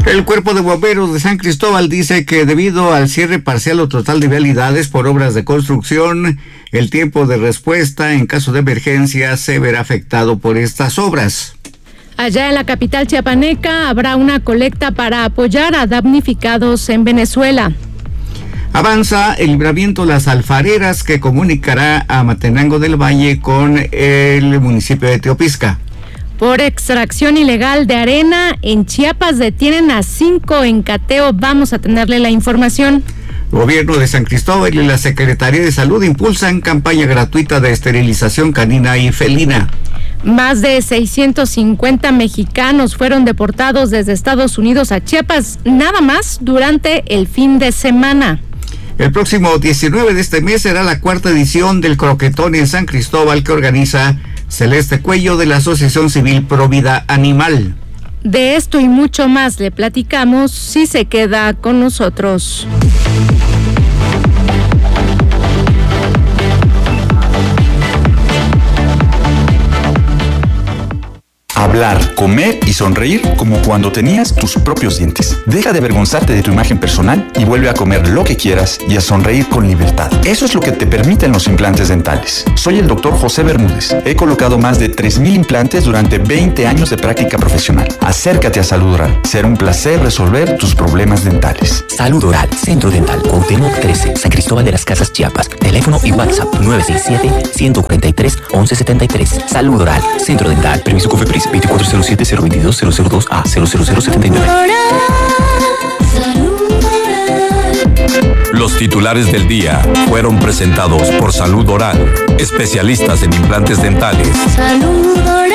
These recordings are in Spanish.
El Cuerpo de Bomberos de San Cristóbal dice que debido al cierre parcial o total de vialidades por obras de construcción, el tiempo de respuesta en caso de emergencia se verá afectado por estas obras. Allá en la capital chiapaneca habrá una colecta para apoyar a damnificados en Venezuela. Avanza el libramiento Las Alfareras, que comunicará a Matenango del Valle con el municipio de Teopisca. Por extracción ilegal de arena, en Chiapas detienen a 5 en cateo. Vamos a tenerle la información. Gobierno de San Cristóbal y la Secretaría de Salud impulsan campaña gratuita de esterilización canina y felina. Más de 650 mexicanos fueron deportados desde Estados Unidos a Chiapas, nada más durante el fin de semana. El próximo 19 de este mes será la 4ª edición del Croquetón en San Cristóbal, que organiza Celeste Cuello de la Asociación Civil Pro Vida Animal. De esto y mucho más le platicamos si se queda con nosotros. Hablar, comer y sonreír como cuando tenías tus propios dientes. Deja de avergonzarte de tu imagen personal y vuelve a comer lo que quieras y a sonreír con libertad. Eso es lo que te permiten los implantes dentales. Soy el Dr. José Bermúdez. He colocado más de 3,000 implantes durante 20 años de práctica profesional. Acércate a Salud Oral. Será un placer resolver tus problemas dentales. Salud Oral, Centro Dental, Cuauhtémoc 13, San Cristóbal de las Casas, Chiapas. Teléfono y WhatsApp 967-143-1173. Salud Oral, Centro Dental. Permiso COFEPRIS 2407-022-002A 00079. Los titulares del día fueron presentados por Salud Oral, especialistas en implantes dentales. Salud Oral.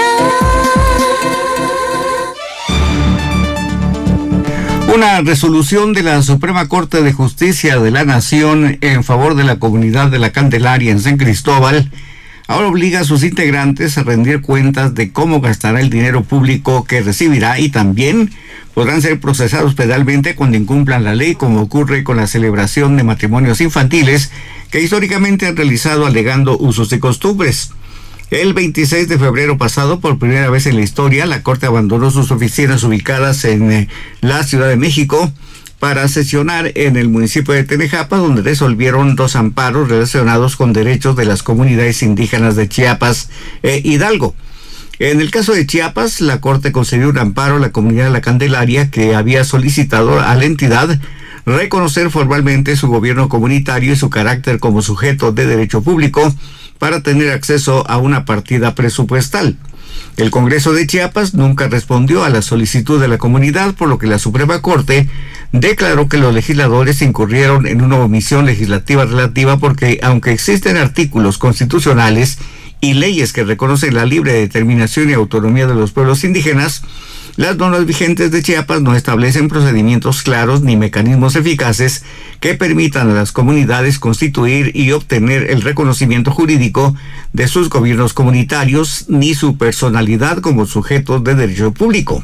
Una resolución de la Suprema Corte de Justicia de la Nación en favor de la comunidad de la Candelaria en San Cristóbal ahora obliga a sus integrantes a rendir cuentas de cómo gastará el dinero público que recibirá, y también podrán ser procesados penalmente cuando incumplan la ley, como ocurre con la celebración de matrimonios infantiles que históricamente han realizado alegando usos y costumbres. El 26 de febrero pasado, por primera vez en la historia, la Corte abandonó sus oficinas ubicadas en la Ciudad de México para sesionar en el municipio de Tenejapa, donde resolvieron 2 amparos relacionados con derechos de las comunidades indígenas de Chiapas e Hidalgo. En el caso de Chiapas, la Corte concedió un amparo a la comunidad de la Candelaria, que había solicitado a la entidad reconocer formalmente su gobierno comunitario y su carácter como sujeto de derecho público para tener acceso a una partida presupuestal. El Congreso de Chiapas nunca respondió a la solicitud de la comunidad, por lo que la Suprema Corte declaró que los legisladores incurrieron en una omisión legislativa relativa porque, aunque existen artículos constitucionales y leyes que reconocen la libre determinación y autonomía de los pueblos indígenas, las normas vigentes de Chiapas no establecen procedimientos claros ni mecanismos eficaces que permitan a las comunidades constituir y obtener el reconocimiento jurídico de sus gobiernos comunitarios ni su personalidad como sujetos de derecho público.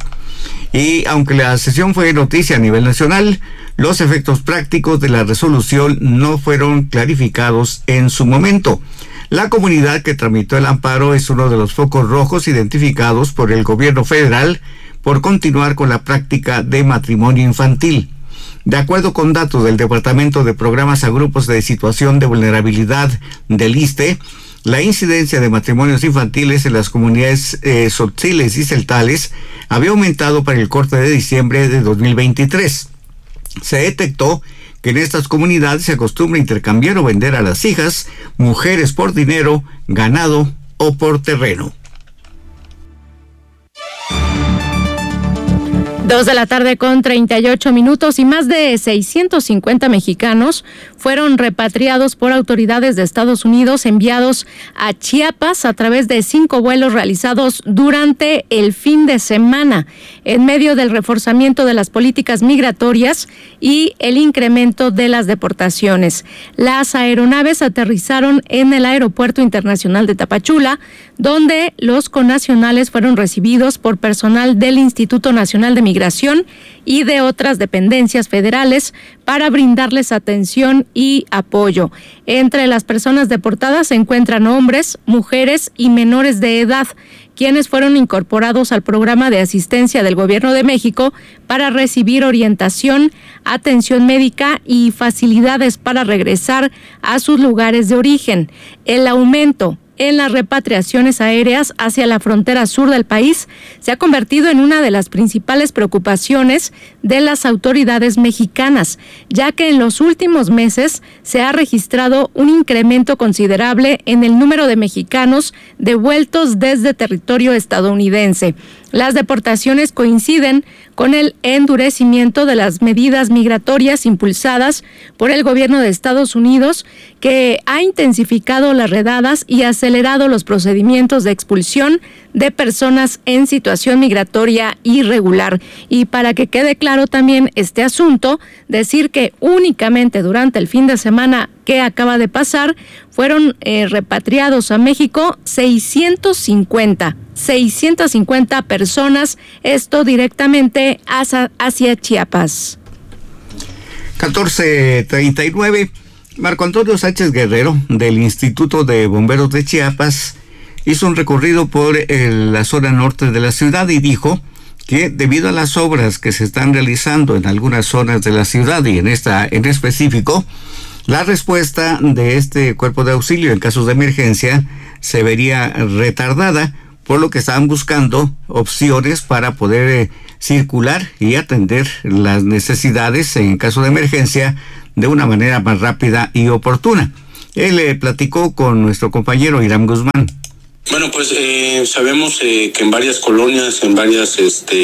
Y aunque la sesión fue noticia a nivel nacional, los efectos prácticos de la resolución no fueron clarificados en su momento. La comunidad que tramitó el amparo es uno de los focos rojos identificados por el gobierno federal por continuar con la práctica de matrimonio infantil. De acuerdo con datos del Departamento de Programas a Grupos de Situación de Vulnerabilidad del ISSSTE, la incidencia de matrimonios infantiles en las comunidades tzotziles y celtales había aumentado para el corte de diciembre de 2023. Se detectó que en estas comunidades se acostumbra intercambiar o vender a las hijas, mujeres por dinero, ganado o por terreno. 2:38 p.m. y más de 650 mexicanos fueron repatriados por autoridades de Estados Unidos, enviados a Chiapas a través de 5 vuelos realizados durante el fin de semana, en medio del reforzamiento de las políticas migratorias y el incremento de las deportaciones. Las aeronaves aterrizaron en el Aeropuerto Internacional de Tapachula, donde los connacionales fueron recibidos por personal del Instituto Nacional de Migración y de otras dependencias federales para brindarles atención y apoyo. Entre las personas deportadas se encuentran hombres, mujeres y menores de edad quienes fueron incorporados al programa de asistencia del Gobierno de México para recibir orientación, atención médica y facilidades para regresar a sus lugares de origen. El aumento en las repatriaciones aéreas hacia la frontera sur del país se ha convertido en una de las principales preocupaciones de las autoridades mexicanas, ya que en los últimos meses se ha registrado un incremento considerable en el número de mexicanos devueltos desde territorio estadounidense. Las deportaciones coinciden con el endurecimiento de las medidas migratorias impulsadas por el gobierno de Estados Unidos, que ha intensificado las redadas y acelerado los procedimientos de expulsión de personas en situación migratoria irregular. Y para que quede claro también este asunto, decir que únicamente durante el fin de semana que acaba de pasar fueron repatriados a México 650 personas, esto directamente hacia Chiapas. 14:39. Marco Antonio Sánchez Guerrero, del Instituto de Bomberos de Chiapas, hizo un recorrido por la zona norte de la ciudad y dijo que debido a las obras que se están realizando en algunas zonas de la ciudad y en esta en específico, la respuesta de este cuerpo de auxilio en casos de emergencia se vería retardada, por lo que estaban buscando opciones para poder circular y atender las necesidades en caso de emergencia de una manera más rápida y oportuna. Él platicó con nuestro compañero Irán Guzmán. Bueno, pues sabemos que en varias colonias, en varias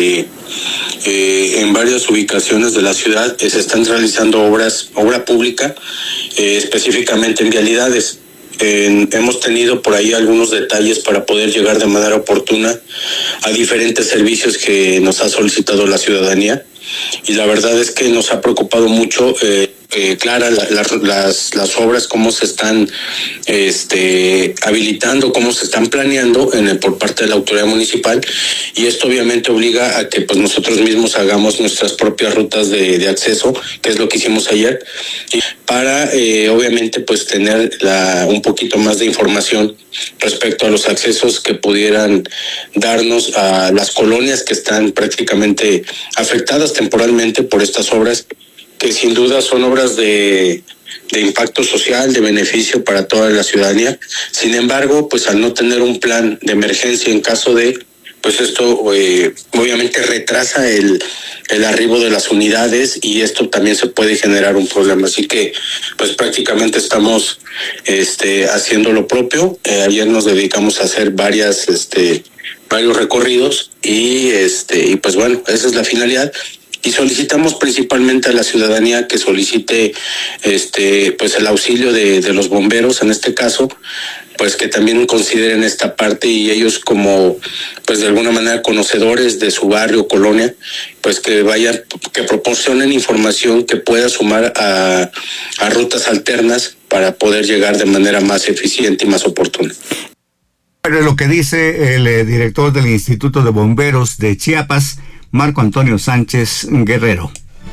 ubicaciones de la ciudad se están realizando obra pública, específicamente en vialidades. Hemos tenido por ahí algunos detalles para poder llegar de manera oportuna a diferentes servicios que nos ha solicitado la ciudadanía, y la verdad es que nos ha preocupado mucho Clara, las obras, cómo se están habilitando, cómo se están planeando por parte de la autoridad municipal, y esto obviamente obliga a que pues nosotros mismos hagamos nuestras propias rutas de acceso, que es lo que hicimos ayer, para obviamente pues tener un poquito más de información respecto a los accesos que pudieran darnos a las colonias que están prácticamente afectadas temporalmente por estas obras, que sin duda son obras de impacto social, de beneficio para toda la ciudadanía. Sin embargo, pues al no tener un plan de emergencia en caso de, pues esto obviamente retrasa el arribo de las unidades, y esto también se puede generar un problema. Así que pues prácticamente estamos haciendo lo propio. Ayer nos dedicamos a hacer varios recorridos y pues bueno, esa es la finalidad. Y solicitamos principalmente a la ciudadanía que solicite pues el auxilio de los bomberos, en este caso, pues que también consideren esta parte, y ellos como pues de alguna manera conocedores de su barrio o colonia, pues que proporcionen información que pueda sumar a rutas alternas para poder llegar de manera más eficiente y más oportuna. Pero lo que dice el director del Instituto de Bomberos de Chiapas, Marco Antonio Sánchez Guerrero.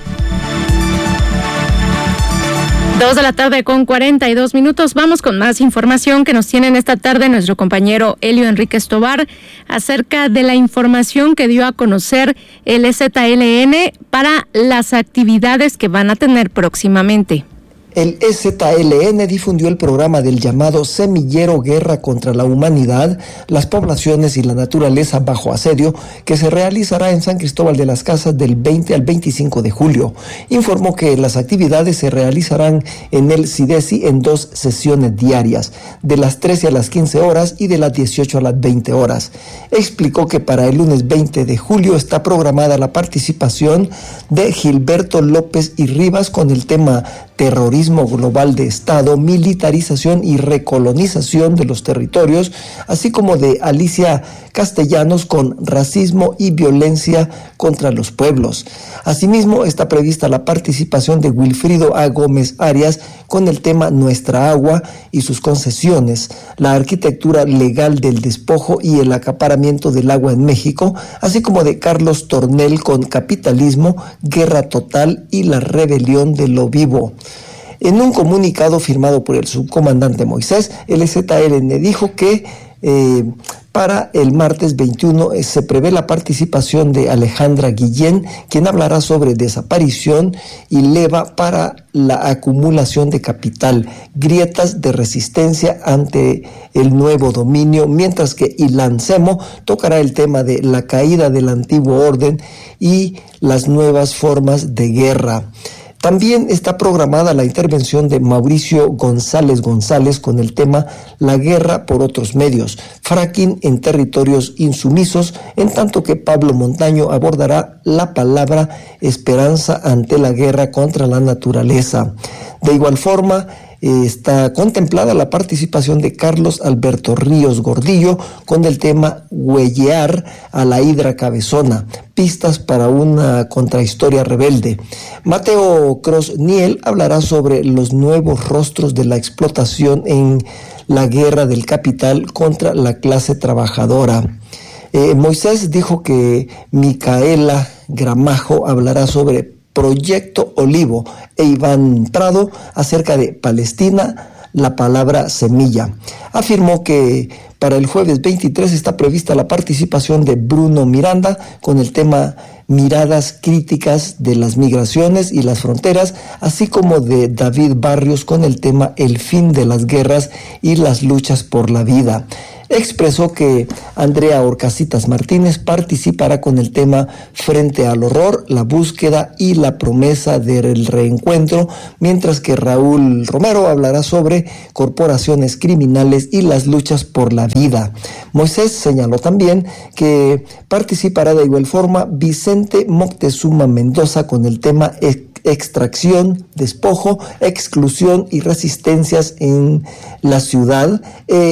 2:42 p.m. Vamos con más información que nos tienen esta tarde nuestro compañero Elio Enríquez Tobar acerca de la información que dio a conocer el EZLN para las actividades que van a tener próximamente. El EZLN difundió el programa del llamado Semillero Guerra contra la Humanidad, las poblaciones y la naturaleza bajo asedio, que se realizará en San Cristóbal de las Casas del 20 al 25 de julio. Informó que las actividades se realizarán en el CIDESI en 2 sesiones diarias, de las 13 a las 15 horas y de las 18 a las 20 horas. Explicó que para el lunes 20 de julio está programada la participación de Gilberto López y Rivas con el tema terrorismo global de Estado, militarización y recolonización de los territorios, así como de Alicia Castellanos con racismo y violencia contra los pueblos. Asimismo, está prevista la participación de Wilfrido A. Gómez Arias con el tema Nuestra Agua y sus concesiones, la arquitectura legal del despojo y el acaparamiento del agua en México, así como de Carlos Tornel con Capitalismo, Guerra Total y la rebelión de lo vivo. En un comunicado firmado por el subcomandante Moisés, el EZLN dijo que Para el martes 21 se prevé la participación de Alejandra Guillén, quien hablará sobre desaparición y leva para la acumulación de capital, grietas de resistencia ante el nuevo dominio, mientras que Ilan Semo tocará el tema de la caída del antiguo orden y las nuevas formas de guerra. También está programada la intervención de Mauricio González con el tema La guerra por otros medios, fracking en territorios insumisos, en tanto que Pablo Montaño abordará la palabra esperanza ante la guerra contra la naturaleza. De igual forma, está contemplada la participación de Carlos Alberto Ríos Gordillo con el tema Huellear a la hidra cabezona, pistas para una contrahistoria rebelde. Mateo Cross Niel hablará sobre los nuevos rostros de la explotación en la guerra del capital contra la clase trabajadora. Moisés dijo que Micaela Gramajo hablará sobre Proyecto Olivo e Iván Prado acerca de Palestina, la palabra semilla. Afirmó que para el jueves 23 está prevista la participación de Bruno Miranda con el tema Miradas críticas de las migraciones y las fronteras, así como de David Barrios con el tema El fin de las guerras y las luchas por la vida. Expresó que Andrea Orcasitas Martínez participará con el tema Frente al horror, la búsqueda y la promesa del reencuentro, mientras que Raúl Romero hablará sobre corporaciones criminales y las luchas por la vida. Moisés señaló también que participará de igual forma Vicente Moctezuma Mendoza con el tema extracción, despojo, exclusión y resistencias en la ciudad.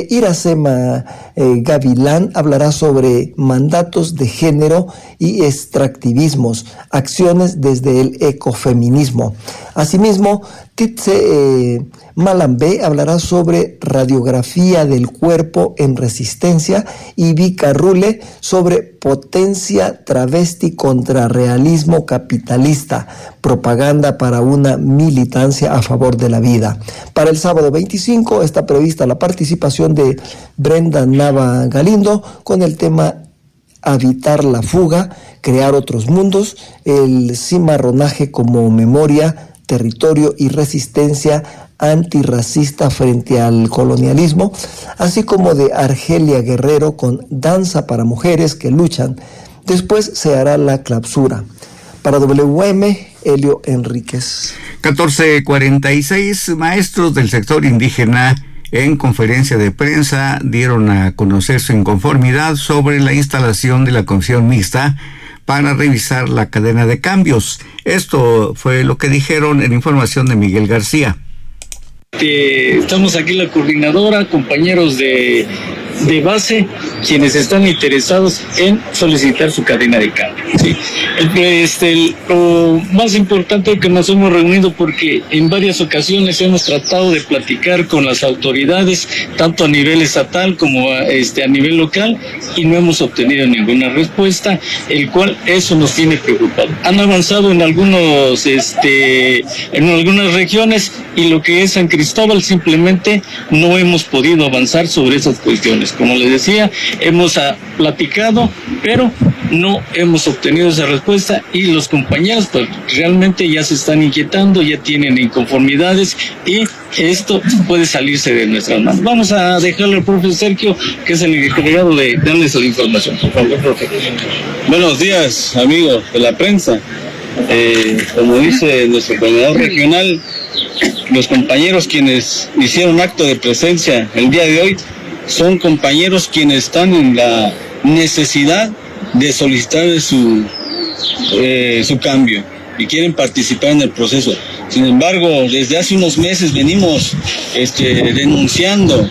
Iracema Gavilán hablará sobre mandatos de género y extractivismos, acciones desde el ecofeminismo. Asimismo, Titze Malambé hablará sobre radiografía del cuerpo en resistencia y Vika Rule sobre potencia travesti contra realismo capitalista, propaganda para una militancia a favor de la vida. Para el sábado 25 está prevista la participación de Brenda Nava Galindo con el tema Habitar la fuga, crear otros mundos, el cimarronaje como memoria, territorio y resistencia antirracista frente al colonialismo, así como de Argelia Guerrero con Danza para mujeres que luchan. Después se hará la clausura. Para WM, Helio Enríquez. 14:46, maestros del sector indígena en conferencia de prensa dieron a conocer su inconformidad sobre la instalación de la comisión mixta para revisar la cadena de cambios. Esto fue lo que dijeron en información de Miguel García. Estamos aquí la coordinadora, compañeros de base, quienes están interesados en solicitar su cadena de cambio. ¿Sí? Lo más importante que nos hemos reunido porque en varias ocasiones hemos tratado de platicar con las autoridades, tanto a nivel estatal como a nivel local, y no hemos obtenido ninguna respuesta, el cual eso nos tiene preocupado. Han avanzado en algunas regiones y lo que es San Cristóbal simplemente no hemos podido avanzar sobre esas cuestiones. Como les decía, hemos platicado, pero no hemos obtenido esa respuesta y los compañeros pues realmente ya se están inquietando, ya tienen inconformidades y esto puede salirse de nuestras manos. Vamos a dejarle al profe Sergio, que es el encargado de darles la información. Por favor, profe. Buenos días, amigos de la prensa. Como dice nuestro coordinador regional, los compañeros quienes hicieron acto de presencia el día de hoy son compañeros quienes están en la necesidad de solicitar su cambio y quieren participar en el proceso. Sin embargo, desde hace unos meses venimos denunciando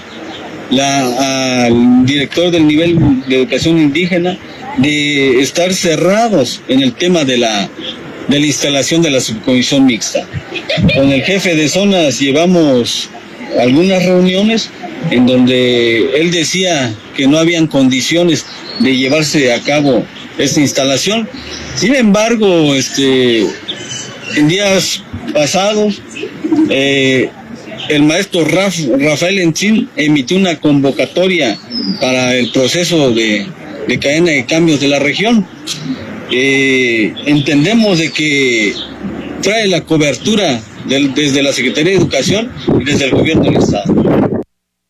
al director del nivel de educación indígena de estar cerrados en el tema de la instalación de la subcomisión mixta. Con el jefe de zonas llevamos algunas reuniones en donde él decía que no habían condiciones de llevarse a cabo esta instalación. Sin embargo, en días pasados el maestro Rafael Encín emitió una convocatoria para el proceso de cadena de cambios de la región. Entendemos de que trae la cobertura desde la Secretaría de Educación y desde el Gobierno del Estado.